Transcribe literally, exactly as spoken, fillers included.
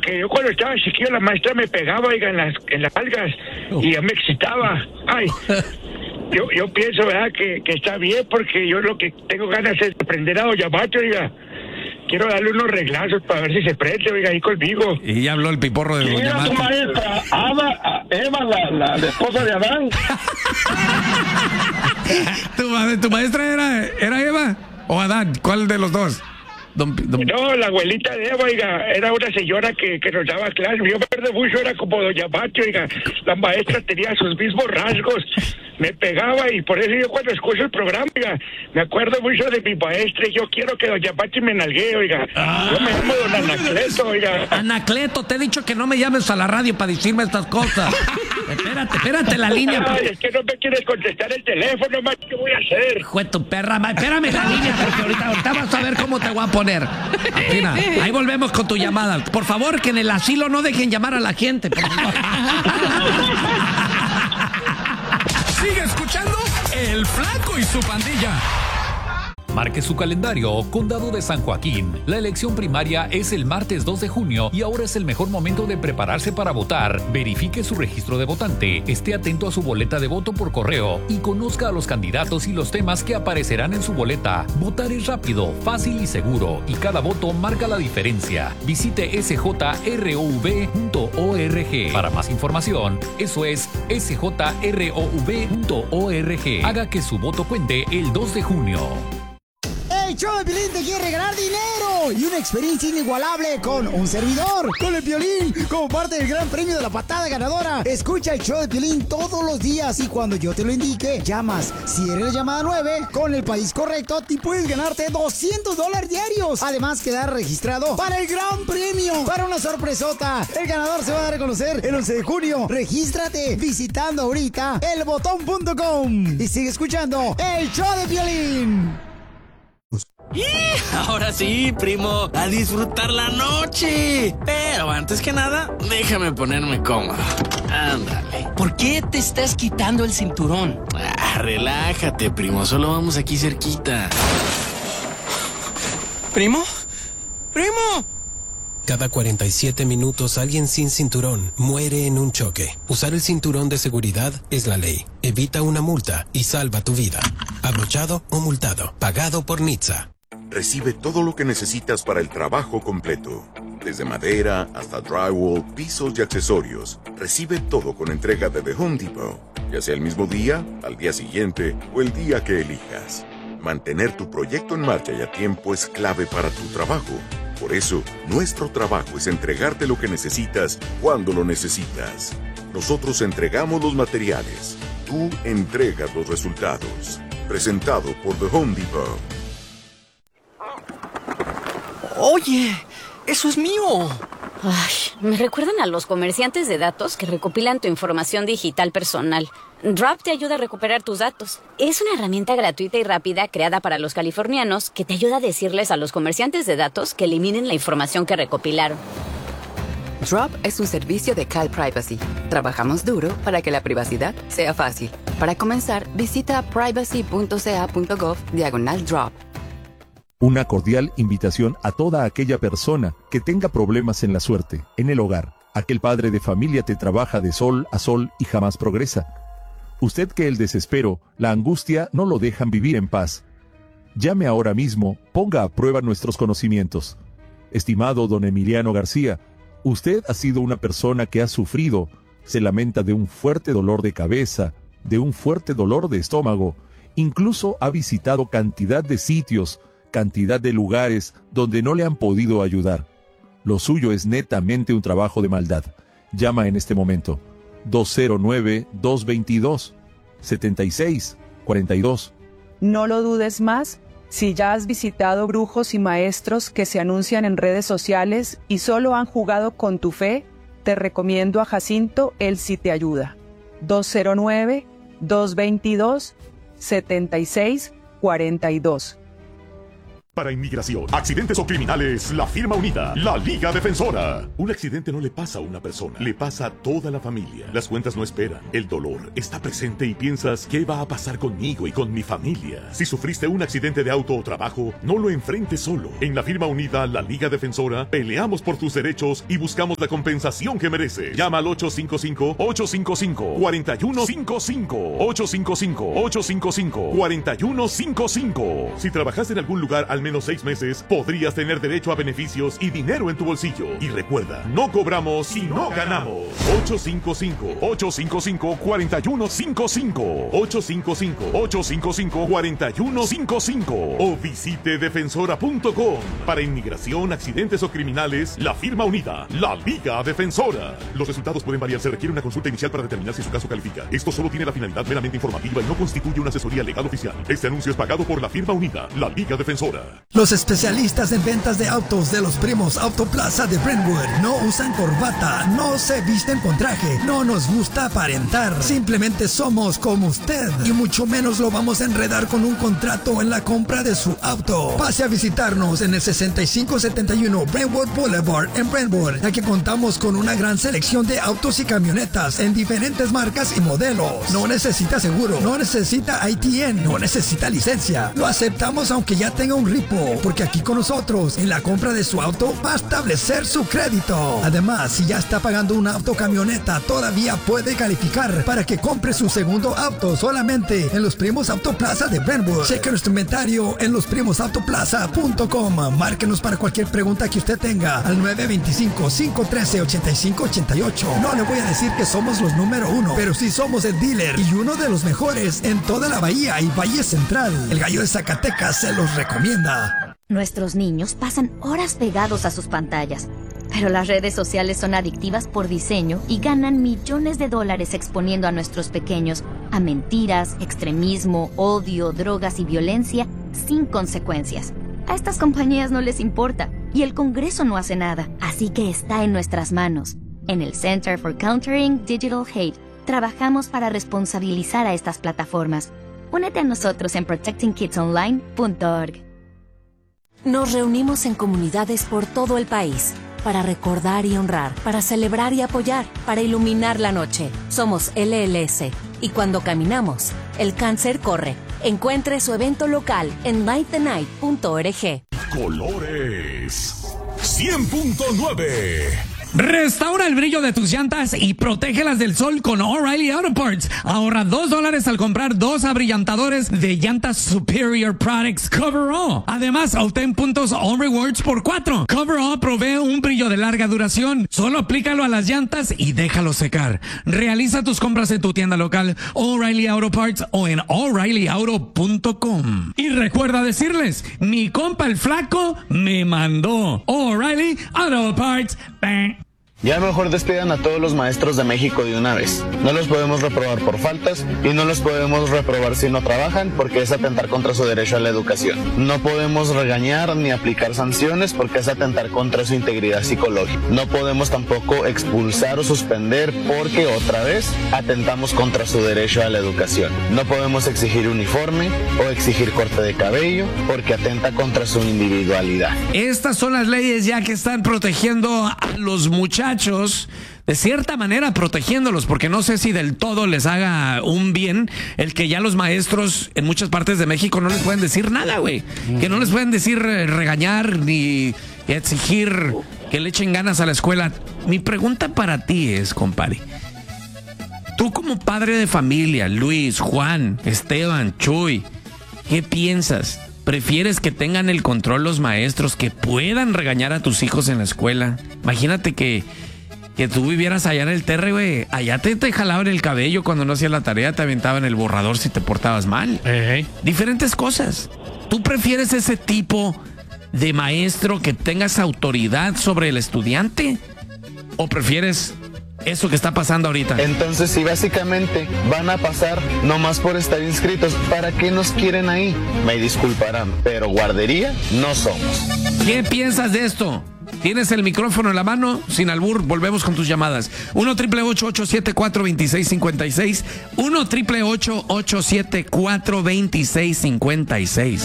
porque yo cuando estaba chiquillo la maestra me pegaba, oiga, en las, en las algas y ya me excitaba. Ay, yo yo pienso, ¿verdad? Que, que está bien porque yo lo que tengo ganas es aprender a Doña Macho, oiga. Quiero darle unos reglazos para ver si se prende, oiga, ahí conmigo. Y ya habló el piporro de Doña Era tu Macho. maestra, Ada, Eva, la, la, la esposa de Adán. ¿Tu, ma- tu maestra era, era Eva o Adán? ¿Cuál de los dos? Don, don... No, la abuelita de Eva, oiga, era una señora que, que nos daba clases. Yo me acuerdo mucho, era como Doña Macho, oiga. La maestra tenía sus mismos rasgos. Me pegaba y por eso yo cuando escucho el programa, oiga, me acuerdo mucho de mi maestra y yo quiero que Doña Macho me nalguee, oiga. Ah. Yo me llamo Don Anacleto, oiga. Anacleto, te he dicho que no me llames a la radio para decirme estas cosas. Espérate, espérate la línea. Ay, es que no me quieres contestar el teléfono, macho, ¿qué voy a hacer? Hijo de tu perra, ma- espérame la línea porque ahorita, ahorita vas a ver cómo te voy a poner. Afina, ahí volvemos con tu llamada. Por favor, que en el asilo no dejen llamar a la gente. Por favor. Sigue escuchando El Flaco y su pandilla. Marque su calendario, Condado de San Joaquín. La elección primaria es el martes dos de junio y ahora es el mejor momento de prepararse para votar. Verifique su registro de votante, esté atento a su boleta de voto por correo y conozca a los candidatos y los temas que aparecerán en su boleta. Votar es rápido, fácil y seguro y cada voto marca la diferencia. Visite s j r o v punto org. Para más información, eso es s j r o v punto org. Haga que su voto cuente el dos de junio. El show de Piolín te quiere regalar dinero y una experiencia inigualable con un servidor, con el Piolín, como parte del gran premio de la patada ganadora. Escucha el show de Piolín todos los días y cuando yo te lo indique, llamas. Si eres la llamada nueve, con el país correcto, te puedes ganarte doscientos dólares diarios. Además, quedar registrado para el gran premio, para una sorpresota. El ganador se va a dar a conocer el once de junio. Regístrate visitando ahorita el botón punto com y sigue escuchando el show de Piolín. Ahora sí, primo, a disfrutar la noche. Pero antes que nada, déjame ponerme cómodo. Ándale. ¿Por qué te estás quitando el cinturón? Ah, relájate, primo, solo vamos aquí cerquita. ¿Primo? ¡Primo! Cada cuarenta y siete minutos alguien sin cinturón muere en un choque. Usar el cinturón de seguridad es la ley. Evita una multa y salva tu vida. Abrochado o multado. Pagado por N H T S A. Recibe todo lo que necesitas para el trabajo completo. Desde madera hasta drywall, pisos y accesorios. Recibe todo con entrega de The Home Depot. Ya sea el mismo día, al día siguiente o el día que elijas. Mantener tu proyecto en marcha y a tiempo es clave para tu trabajo. Por eso, nuestro trabajo es entregarte lo que necesitas cuando lo necesitas. Nosotros entregamos los materiales. Tú entregas los resultados. Presentado por The Home Depot. Oye, eso es mío. Ay, me recuerdan a los comerciantes de datos que recopilan tu información digital personal. Drop te ayuda a recuperar tus datos. Es una herramienta gratuita y rápida creada para los californianos que te ayuda a decirles a los comerciantes de datos que eliminen la información que recopilaron. Drop es un servicio de Cal Privacy. Trabajamos duro para que la privacidad sea fácil. Para comenzar, visita privacy punto c a punto gov diagonal drop. Una cordial invitación a toda aquella persona que tenga problemas en la suerte, en el hogar. Aquel padre de familia te trabaja de sol a sol y jamás progresa. Usted que el desespero, la angustia no lo dejan vivir en paz. Llame ahora mismo, ponga a prueba nuestros conocimientos. Estimado don Emiliano García, usted ha sido una persona que ha sufrido, se lamenta de un fuerte dolor de cabeza, de un fuerte dolor de estómago, incluso ha visitado cantidad de sitios, cantidad de lugares donde no le han podido ayudar. Lo suyo es netamente un trabajo de maldad. Llama en este momento. dos cero nueve, dos dos dos, siete seis cuatro dos. No lo dudes más. Si ya has visitado brujos y maestros que se anuncian en redes sociales y solo han jugado con tu fe, te recomiendo a Jacinto, él sí te ayuda. dos cero nueve, dos dos dos, siete seis cuatro dos. Para inmigración, accidentes o criminales, la firma unida, la Liga Defensora. Un accidente no le pasa a una persona, le pasa a toda la familia. Las cuentas no esperan, el dolor está presente y piensas, ¿qué va a pasar conmigo y con mi familia? Si sufriste un accidente de auto o trabajo, no lo enfrentes solo. En la firma unida, la Liga Defensora, peleamos por tus derechos y buscamos la compensación que mereces. Llama al ocho cinco cinco, ocho cinco cinco, cuatro uno cinco cinco, ocho cinco cinco, ocho cinco cinco, cuatro uno cinco cinco. Si trabajaste en algún lugar al menos seis meses, podrías tener derecho a beneficios y dinero en tu bolsillo. Y recuerda, no cobramos si no ganamos. ocho cinco cinco, ocho cinco cinco, cuatro uno cinco cinco, ocho cinco cinco, ocho cinco cinco, cuatro uno cinco cinco o visite defensora punto com. Para inmigración, accidentes o criminales, la firma unida, la Liga Defensora. Los resultados pueden variar, se requiere una consulta inicial para determinar si su caso califica. Esto solo tiene la finalidad meramente informativa y no constituye una asesoría legal oficial. Este anuncio es pagado por la firma unida, la Liga Defensora. Los especialistas en ventas de autos de los primos Autoplaza de Brentwood no usan corbata, no se visten con traje, no nos gusta aparentar. Simplemente somos como usted y mucho menos lo vamos a enredar con un contrato en la compra de su auto. Pase a visitarnos en el sesenta y cinco setenta y uno Brentwood Boulevard en Brentwood, ya que contamos con una gran selección de autos y camionetas en diferentes marcas y modelos. No necesita seguro, no necesita I T N, no necesita licencia. Lo aceptamos aunque ya tenga un ripo, porque aquí con nosotros, en la compra de su auto, va a establecer su crédito. Además, si ya está pagando una autocamioneta, todavía puede calificar para que compre su segundo auto solamente en Los Primos Autoplaza de Brentwood. Cheque nuestro inventario en los primos autoplaza punto com. Márquenos para cualquier pregunta que usted tenga al nueve dos cinco, cinco uno tres, ocho cinco ocho ocho. No le voy a decir que somos los número uno, pero sí somos el dealer y uno de los mejores en toda la Bahía y Valle Central. El Gallo de Zacatecas se los recomienda. Nuestros niños pasan horas pegados a sus pantallas, pero las redes sociales son adictivas por diseño y ganan millones de dólares exponiendo a nuestros pequeños a mentiras, extremismo, odio, drogas y violencia sin consecuencias. A estas compañías no les importa y el Congreso no hace nada, así que está en nuestras manos. En el Center for Countering Digital Hate trabajamos para responsabilizar a estas plataformas. Únete a nosotros en protecting kids online punto org. Nos reunimos en comunidades por todo el país para recordar y honrar, para celebrar y apoyar, para iluminar la noche. Somos L L S y cuando caminamos, el cáncer corre. Encuentre su evento local en light the night punto org. Colores cien punto nueve. Restaura el brillo de tus llantas y protégelas del sol con O'Reilly Auto Parts. Ahorra dos dólares al comprar dos abrillantadores de llantas Superior Products Coverall. Además, obtén puntos All Rewards por cuatro. Coverall provee un brillo de larga duración. Solo aplícalo a las llantas y déjalo secar. Realiza tus compras en tu tienda local, O'Reilly Auto Parts o en O'Reilly Auto punto com. Y recuerda decirles, mi compa el flaco me mandó. O'Reilly Auto Parts. Bang. Ya mejor despidan a todos los maestros de México de una vez. No los podemos reprobar por faltas y no los podemos reprobar si no trabajan porque es atentar contra su derecho a la educación. No podemos regañar ni aplicar sanciones porque es atentar contra su integridad psicológica. No podemos tampoco expulsar o suspender porque otra vez atentamos contra su derecho a la educación. No podemos exigir uniforme o exigir corte de cabello porque atenta contra su individualidad. Estas son las leyes ya que están protegiendo a los muchachos, de cierta manera protegiéndolos, porque no sé si del todo les haga un bien el que ya los maestros en muchas partes de México no les pueden decir nada, güey. Que no les pueden decir eh, regañar ni exigir que le echen ganas a la escuela. Mi pregunta para ti es, compadre, tú como padre de familia, Luis, Juan, Esteban, Chuy, ¿qué piensas? ¿Prefieres que tengan el control los maestros, que puedan regañar a tus hijos en la escuela? Imagínate que, que tú vivieras allá en el Terre, güey. Allá te, te jalaban el cabello cuando no hacías la tarea, te aventaban el borrador si te portabas mal. Hey. Diferentes cosas. ¿Tú prefieres ese tipo de maestro que tengas autoridad sobre el estudiante? ¿O prefieres eso que está pasando ahorita? Entonces, si básicamente van a pasar nomás por estar inscritos, ¿para qué nos quieren ahí? Me disculparán, pero guardería no somos. ¿Qué piensas de esto? Tienes el micrófono en la mano, sin albur, volvemos con tus llamadas. uno, triple ocho, ocho siete cuatro, dos seis cinco seis. uno, triple ocho, ocho siete cuatro, dos seis cinco seis.